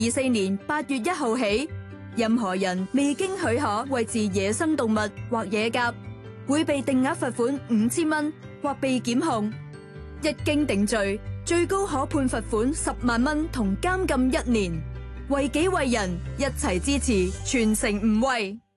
2024年8月1號起，任何人未經許可餵飼野生動物或野鴿，會被定額罰款5000蚊或被檢控。一經定罪，最高可判罰款10萬蚊同監禁1年。為己為人，一齊支持，全城唔餵。